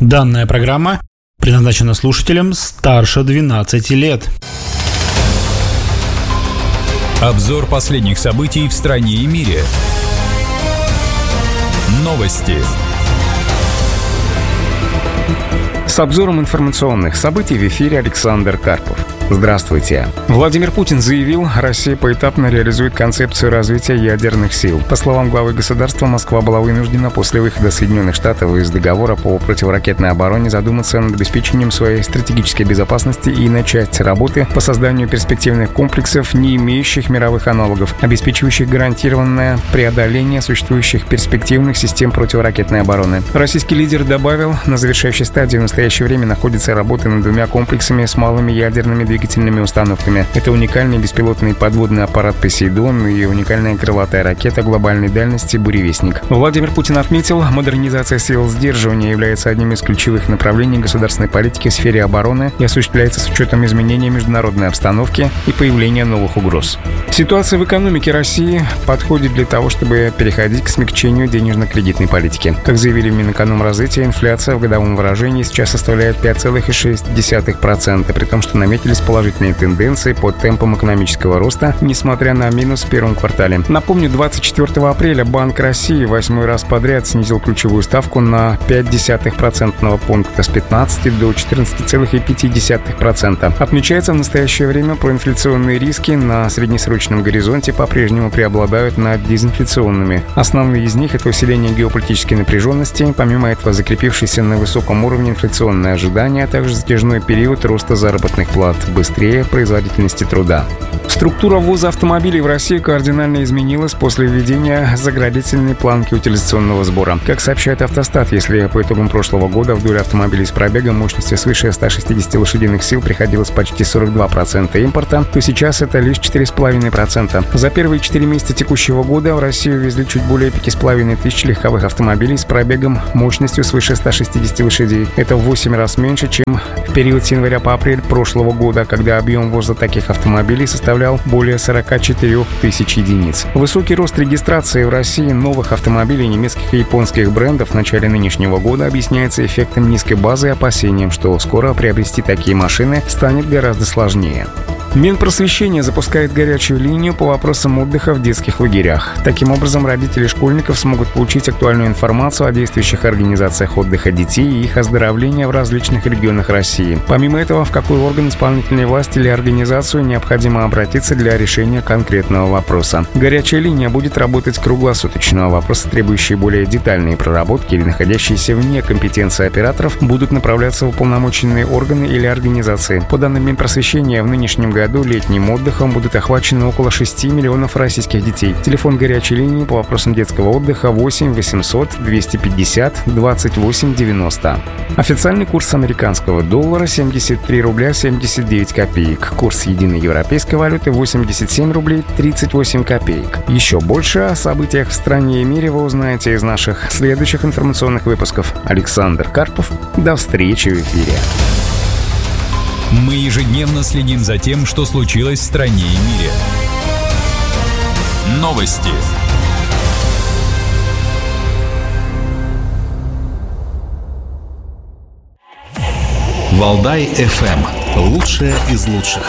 Данная программа предназначена слушателям старше 12 лет. Обзор последних событий в стране и мире. Новости. С обзором информационных событий в эфире Александр Карпов. Здравствуйте. Владимир Путин заявил, Россия поэтапно реализует концепцию развития ядерных сил. По словам главы государства, Москва была вынуждена после выхода Соединенных Штатов из договора по противоракетной обороне задуматься над обеспечением своей стратегической безопасности и начать работы по созданию перспективных комплексов, не имеющих мировых аналогов, обеспечивающих гарантированное преодоление существующих перспективных систем противоракетной обороны. Российский лидер добавил, на завершающей стадии в настоящее время находятся работы над двумя комплексами с малыми ядерными двигательными установками. Это уникальный беспилотный подводный аппарат «Посейдон» и уникальная крылатая ракета глобальной дальности «Буревестник». Владимир Путин отметил, модернизация сил сдерживания является одним из ключевых направлений государственной политики в сфере обороны и осуществляется с учетом изменения международной обстановки и появления новых угроз. Ситуация в экономике России подходит для того, чтобы переходить к смягчению денежно-кредитной политики. Как заявили в Минэкономразвития, инфляция в годовом выражении сейчас составляет 5,6%, при том, что наметились положительные тенденции по темпам экономического роста, несмотря на минус в первом квартале. Напомню, 24 апреля Банк России 8-й раз подряд снизил ключевую ставку на 0,5% пункта с 15 до 14,5%. Отмечается, в настоящее время проинфляционные риски на среднесрочном горизонте по-прежнему преобладают над дезинфляционными. Основные из них — это усиление геополитической напряженности, помимо этого закрепившиеся на высоком уровне инфляционные ожидания, а также затяжной период роста заработных плат, быстрее производительности труда. Структура ввоза автомобилей в России кардинально изменилась после введения заградительной планки утилизационного сбора. Как сообщает Автостат, если по итогам прошлого года в долю автомобилей с пробегом мощностью свыше 160 лошадиных сил приходилось почти 42% импорта, то сейчас это лишь 4,5%. За первые 4 месяца текущего года в Россию везли чуть более 5,5 тысяч легковых автомобилей с пробегом мощностью свыше 160 лошадей. Это в 8 раз меньше, чем в период с января по апрель прошлого года, когда объем ввоза таких автомобилей составлял более 44 тысяч единиц. Высокий рост регистрации в России новых автомобилей немецких и японских брендов в начале нынешнего года объясняется эффектом низкой базы и опасением, что скоро приобрести такие машины станет гораздо сложнее. Минпросвещение запускает горячую линию по вопросам отдыха в детских лагерях. Таким образом, родители школьников смогут получить актуальную информацию о действующих организациях отдыха детей и их оздоровления в различных регионах России. Помимо этого, в какой орган исполнительной власти или организацию необходимо обратиться для решения конкретного вопроса. Горячая линия будет работать круглосуточно. Вопросы, требующие более детальной проработки или находящиеся вне компетенции операторов, будут направляться в уполномоченные органы или организации. По данным Минпросвещения, в нынешнем году летним отдыхом будут охвачены около 6 миллионов российских детей. Телефон горячей линии по вопросам детского отдыха 8 800 250 28 90. Официальный курс американского доллара 73 рубля 79 копеек. Курс единой европейской валюты 87 рублей 38 копеек. Еще больше о событиях в стране и мире вы узнаете из наших следующих информационных выпусков. Александр Карпов. До встречи в эфире. Мы ежедневно следим за тем, что случилось в стране и мире. Новости. Валдай FM. Лучшее из лучших.